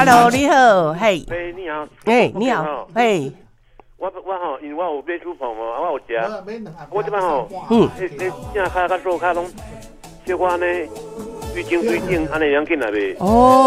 ，Hello， 你好，嘿， 你好， 你好，嘿， 我吼，因为我有买煮饭哦，我有食，我这摆吼，正骹甲左骹拢小可呢，水晶安尼样紧来袂？ 哦。